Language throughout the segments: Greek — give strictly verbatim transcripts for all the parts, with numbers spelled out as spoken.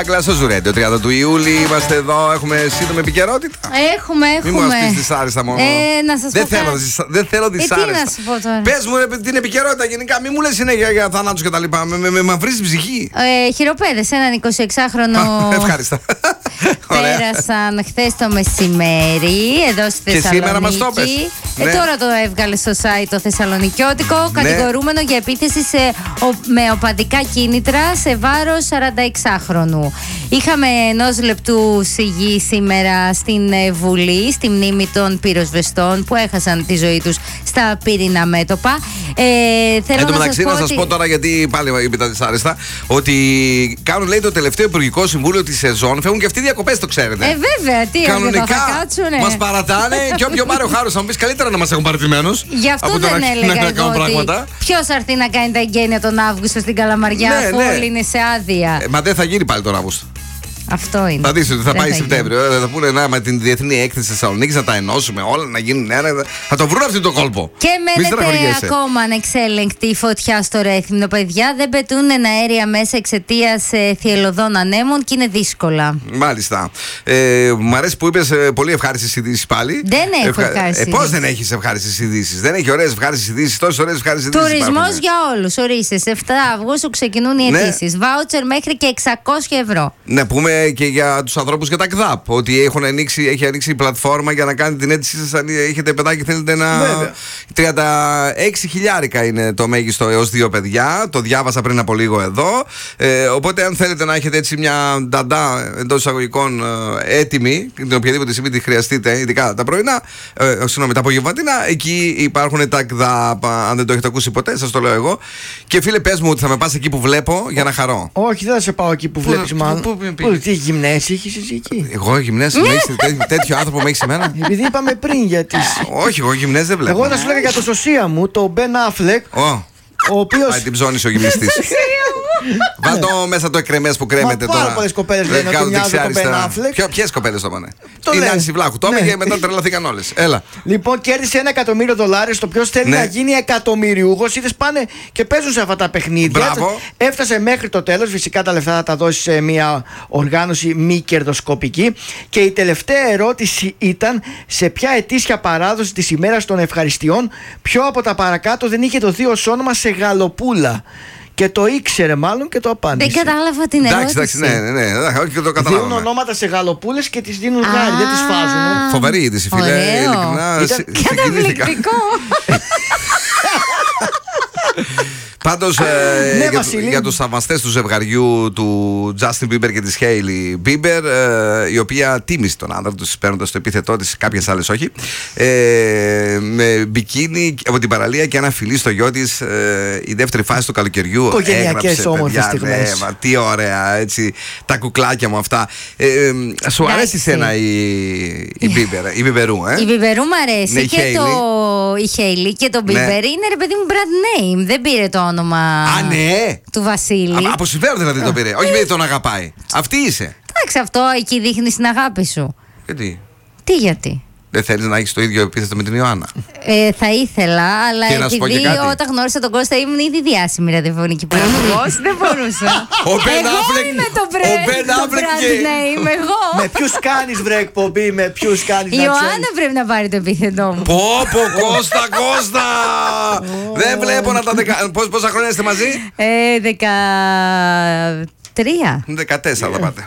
Κλάσο Ζουρέντιο, τριάντα του Ιούλη. Είμαστε εδώ, έχουμε σύντομη επικαιρότητα. Έχουμε, έχουμε. Μην μου πεις δυσάρεστα μόνο. Ε, να σας δεν, πω θέλω, κάτι. δυσ, δεν θέλω δυσάρεστα. Ε, τι να σου πω τώρα. Πες μου ρε, την επικαιρότητα γενικά, μην μου λες συνέχεια για θανάτους και τα λοιπά. Με, με, με μαυρίζει την ψυχή. Ε, χειροπέδες, έναν εικοσιεξάχρονο. Ευχαριστώ. Πέρασαν χθες το μεσημέρι εδώ στη Θεσσαλονίκη. Και σήμερα μας το πες. Ε, Ναι. Τώρα το έβγαλε στο site το Θεσσαλονικιώτικο. Ναι. Κατηγορούμενο για επίθεση σε, ο, με οπαδικά κίνητρα σε βάρος σαρανταεξάχρονου. Είχαμε ενός λεπτού σιγή σήμερα στην ε, Βουλή, στη μνήμη των πυροσβεστών που έχασαν τη ζωή τους στα πύρινα μέτωπα. Ε, θέλω Εν τω να μεταξύ, σας να πω, σα ότι... πω τώρα, γιατί πάλι είπε τα δυσάρεστα, ότι κάνουν λέει το τελευταίο Υπουργικό Συμβούλιο τη σεζόν. Φεύγουν και αυτοί διακοπές, το ξέρετε. Ε, βέβαια, τι Κανονικά θα κάτσουνε. μας παρατάνε και όποιο πάρει ο χάρος θα μου πεις καλύτερα να μας έχουν παρατημένους. Γι' αυτό δεν έλεγα εγώ ότι ποιος θα έρθει να κάνει τα εγγένεια τον Αύγουστο στην Καλαμαριά, Ναι, αφού ναι. όλοι είναι σε άδεια. Ε, μα δεν θα γίνει πάλι τον Αύγουστο. Αυτό είναι. Θα δεις ότι θα Δεν πάει θα Σεπτέμβριο. Ε, Θα πούνε να με την διεθνή έκθεση της Θεσσαλονίκης να τα ενώσουμε όλα, να γίνουν ένα. Θα το βρουν αυτό το κόλπο. Και Μη μένετε στεναχωριέσαι. ακόμα ανεξέλεγκτη η φωτιά στο Ρέθυμνο, παιδιά. Δεν πετούν αέρια μέσα εξαιτίας ε, θυελλωδών ανέμων και είναι δύσκολα. Μάλιστα. Ε, μ' αρέσει που είπες ε, πολύ ευχάριστες ειδήσεις πάλι. Δεν έχω ευχάριστες Ε, πώς δεν έχεις ευχάριστες ειδήσεις? Δεν έχει ωραίες ευχάριστες ειδήσεις, τόσες ωραίες ευχάριστες ειδήσεις. Τουρισμός για όλους. Ορίστε, σε εφτά Αυγούστου ξεκινούν οι Ναι. αιτήσεις. Βάουτσερ μέχρι και εξακόσια ευρώ. Να πούμε και για τους ανθρώπους για τα ΚΔΑΠ ότι έχουν ανοίξει, έχει ανοίξει η πλατφόρμα για να κάνετε την αίτησή σας. Αν έχετε παιδάκι, θέλετε να. Βέβαια. τριάντα έξι χιλιάρικα είναι το μέγιστο έως δύο παιδιά. Το διάβασα πριν από λίγο εδώ. Ε, οπότε, αν θέλετε να έχετε έτσι μια νταντά εντός εισαγωγικών ε, έτοιμη, την οποιαδήποτε στιγμή τη χρειαστείτε, ειδικά τα πρωινά, ε, συγγνώμη, τα απογευματινά, εκεί υπάρχουν τα ΚΔΑΠ. Αν δεν το έχετε ακούσει ποτέ, σας το λέω εγώ. Και φίλε, πες μου ότι θα με πας εκεί που βλέπω για να χαρώ. Όχι, δεν θα σε πάω εκεί που βλέπεις πού- μάλλον. πού- πού- Πού, τι γυμνές είχες εσύ εκεί? Εγώ γυμνές, με έχεις τέ- τέτοιο άνθρωπο με έχεις εμένα. Επειδή είπαμε πριν για τις... Όχι, εγώ γυμνές δεν βλέπω. Εγώ θα σου λέγα για το σωσία μου, το Ben Affleck, Ω, ο οποίος... πάει την ψώνησε ο γυμνιστής. Βάλ' το μέσα το εκρεμές που κρέμεται Μα τώρα. πάρα πολλές κοπέλες λένε ότι Κάτω μοιάζει δεξιά, τον Ben αριστερά. Affleck. Ποιο- Ποιες κοπέλες το πάνε? Το Η λένε. Νάνση Βλάχου. Το Ναι. είπε και μετά τρελαθήκαν όλες. Έλα. Λοιπόν, κέρδισε ένα εκατομμύριο δολάρια. Το ποιο θέλει Ναι. να γίνει εκατομμυριούχος. Είδες, πάνε και παίζουν σε αυτά τα παιχνίδια. Μπράβο. Έφτασε μέχρι το τέλος. Φυσικά τα λεφτά θα τα δώσει σε μια οργάνωση μη κερδοσκοπική. Και η τελευταία ερώτηση ήταν σε ποια ετήσια παράδοση της ημέρας των ευχαριστειών ποιο από τα παρακάτω δεν είχε δοθεί ως όνομα σε γαλοπούλα. Και το ήξερε μάλλον και το απάντησε. Δεν κατάλαβα την ερώτηση. Εντάξει, εντάξει, ναι, ναι, ναι. Όχι, και το Δίνουν καταλάβαμε. ονόματα σε γαλοπούλες και τις δίνουν γάλη, δεν τις φάζουν. Φοβερή είδηση, φίλε. Ωραίο. Ειλικρινά, Ήταν συ- συγκινήθηκα. Καταπληκτικό. Πάντως ε, Ναι, για, Βασίλη. για τους θαυμαστές του ζευγαριού του Justin Bieber και της Hailey Bieber, ε, η οποία τίμησε τον άντρα του παίρνοντας το επίθετό της, κάποιες άλλες όχι, ε, με μπικίνι από την παραλία και ένα φιλί στο γιο της, ε, η δεύτερη φάση του καλοκαιριού. Οικογενειακές έγραψε, όμορφες παιδιά, στιγμές. ναι, μα, τι ωραία, έτσι, τα κουκλάκια μου αυτά. Ε, ε, σου αρέσει Εντάξει. εσένα η, η Bieber, η Μπιμπερού, ε? Η Μπιμπερού μ' αρέσει Ναι, η και το, η Χέιλι και το Μπίμπερ. Ναι. Είναι ρε παιδί μου brand name. Δεν πήρε το όνομα Α, ναι! του Βασίλη. Α, από συμφέρον δηλαδή το πήρε. Όχι επειδή τον αγαπάει. Αυτή είσαι. Εντάξει, αυτό εκεί δείχνει την αγάπη σου. Γιατί? Τι γιατί? Δεν θέλεις να έχεις το ίδιο επίθετο με την Ιωάννα? Ε, θα ήθελα, αλλά Και να σου πω και επειδή κάτι. όταν γνώρισα τον Κώστα ήμουν ήδη διάσημη ραδιοφωνική παραγωγός, δεν μπορούσα. Ο Ben Εγώ Affleck- είμαι το ο brand, Ben το Affleck brand και- name, εγώ. Με ποιους κάνεις βρε εκπομπή, με ποιους κάνεις Η να Ιωάννα ξέρεις. πρέπει να πάρει το επίθετό μου. Πω πω Κώστα, Κώστα! Δεν βλέπω να τα δεκα... Πώς, πόσα χρόνια είστε μαζί? Ε, δεκατρία. δεκατέσσερα θα πάτε.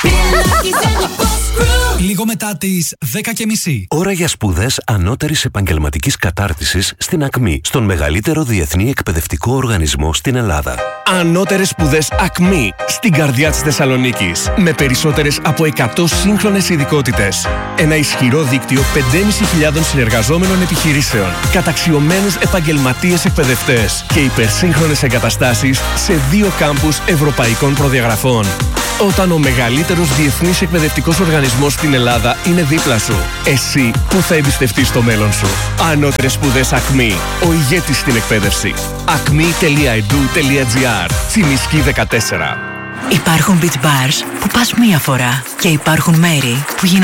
Λίγο μετά τις δέκα και μισή. Ώρα για σπουδές ανώτερης επαγγελματικής κατάρτισης στην ΑΚΜΗ, στον μεγαλύτερο διεθνή εκπαιδευτικό οργανισμό στην Ελλάδα. Ανώτερες σπουδές ΑΚΜΗ στην καρδιά της Θεσσαλονίκης. Με περισσότερες από εκατό σύγχρονες ειδικότητες. Ένα ισχυρό δίκτυο πεντέμισι χιλιάδων συνεργαζόμενων επιχειρήσεων. Καταξιωμένους επαγγελματίες εκπαιδευτές. Και υπερσύγχρονες εγκαταστάσεις σε δύο κάμπους ευρωπαϊκών προδιαγραφών. Όταν ο μεγαλύτερος διεθνής εκπαιδευτικός οργανισμός στην Ελλάδα είναι δίπλα σου, εσύ που θα εμπιστευτείς το μέλλον σου. Ανώτερες σπουδές ΑΚΜΗ. Ο ηγέτης στην εκπαίδευση. ακμή τελεία ι ντι ου τελεία τζι άρ. Τσιμισκή δεκατέσσερα. Υπάρχουν beach bars που πας μία φορά και υπάρχουν μέρη που γίνονται